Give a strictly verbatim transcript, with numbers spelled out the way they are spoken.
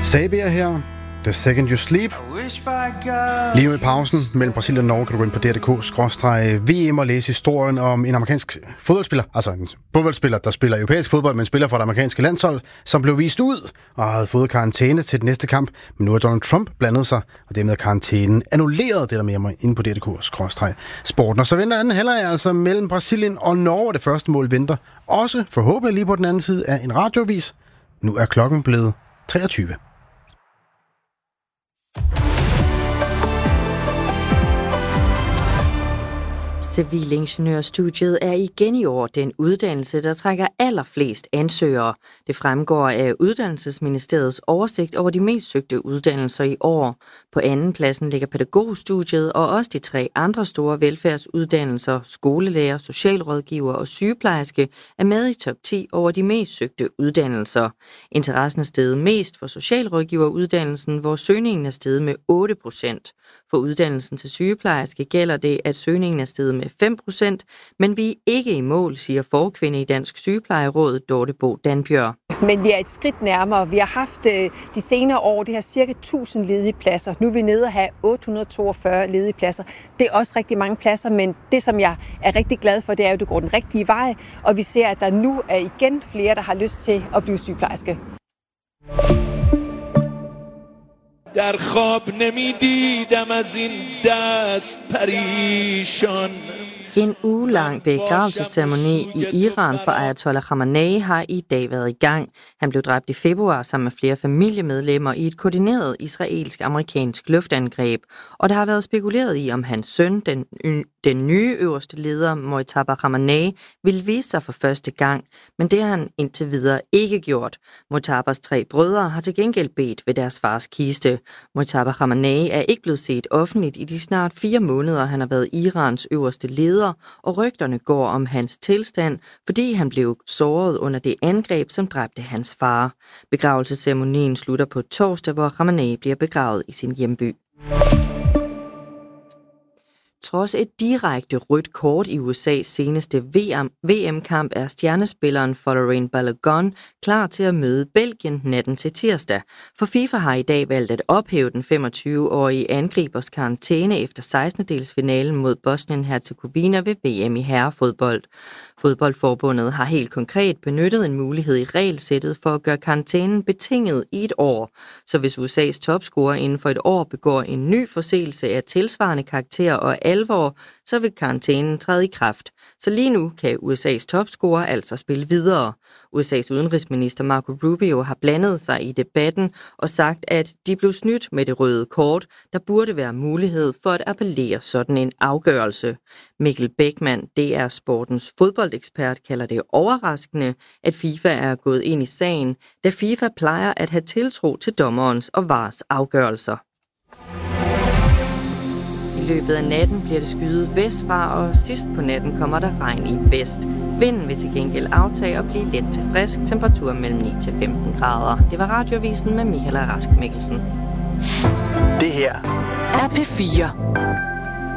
Sabia her. The Second You Sleep. Lige nu i pausen mellem Brasilien og Norge kan du gå ind på D R punktum D K skråstreg V M og læse historien om en amerikansk fodboldspiller, altså en fodboldspiller, der spiller europæisk fodbold, men spiller for det amerikanske landshold, som blev vist ud og havde fået karantæne til den næste kamp. Men nu har Donald Trump blandet sig, og dermed karantænen annulleret. Det der med mig inde på D R punktum D K skråstreg sporten. Og så venter anden halvleg altså mellem Brasilien og Norge. Det første mål venter også forhåbentlig lige på den anden side af en radioavis. Nu er klokken blevet treogtyve. Civilingeniørstudiet er igen i år den uddannelse, der trækker allerflest ansøgere. Det fremgår af Uddannelsesministeriets oversigt over de mest søgte uddannelser i år. På anden pladsen ligger pædagogstudiet, og også de tre andre store velfærdsuddannelser, skolelærer, socialrådgiver og sygeplejerske, er med i top ti over de mest søgte uddannelser. Interessen er steget mest for socialrådgiveruddannelsen, hvor søgningen er steget med otte procent. For uddannelsen til sygeplejerske gælder det, at søgningen er steget med fem procent, men vi er ikke i mål, siger forkvinde i Dansk Sygeplejeråd, Dorte Bo Danbjørg. Men vi er et skridt nærmere. Vi har haft de senere år, det her cirka tusind ledige pladser. Nu er vi nede at have otte hundrede og toogfyrre ledige pladser. Det er også rigtig mange pladser, men det, som jeg er rigtig glad for, det er jo, at det går den rigtige vej, og vi ser, at der nu er igen flere, der har lyst til at blive sygeplejerske. در خواب نمیدیدم از این دست پریشان. En ugelang begravelsesceremoni i Iran for Ayatollah Khamenei har i dag været i gang. Han blev dræbt i februar sammen med flere familiemedlemmer i et koordineret israelsk-amerikansk luftangreb. Og der har været spekuleret i, om hans søn, den, den nye øverste leder, Mojtaba Khamenei, ville vise sig for første gang. Men det har han indtil videre ikke gjort. Mojtabas tre brødre har til gengæld bedt ved deres fars kiste. Mojtaba Khamenei er ikke blevet set offentligt i de snart fire måneder, han har været Irans øverste leder, og rygterne går om hans tilstand, fordi han blev såret under det angreb, som dræbte hans far. Begravelsesceremonien slutter på torsdag, hvor Khamenei bliver begravet i sin hjemby. Trods et direkte rødt kort i U S A's seneste V M-kamp er stjernespilleren Folarin Balogun klar til at møde Belgien natten til tirsdag. For FIFA har i dag valgt at ophæve den femogtyve-årige angribers karantæne efter sekstendedelsfinalen mod Bosnien-Herzegovina ved V M i herrefodbold. Fodboldforbundet har helt konkret benyttet en mulighed i regelsættet for at gøre karantænen betinget i et år. Så hvis U S A's topscorer inden for et år begår en ny forseelse af tilsvarende karakter og alvor, så vil karantænen træde i kraft. Så lige nu kan U S A's topscorer altså spille videre. U S A's udenrigsminister Marco Rubio har blandet sig i debatten og sagt, at de blev snydt med det røde kort. Der burde være mulighed for at appellere sådan en afgørelse. Mikkel Bækman, D R Sportens fodboldekspert, kalder det overraskende, at FIFA er gået ind i sagen, da FIFA plejer at have tiltro til dommerens og V A R's afgørelser. I løbet af natten bliver det skyet vestfra, og sidst på natten kommer der regn i vest. Vinden vil til gengæld aftage og blive let til frisk, temperatur mellem ni til femten grader. Det var Radioavisen med Michael Rask Mikkelsen. Det her er P fire.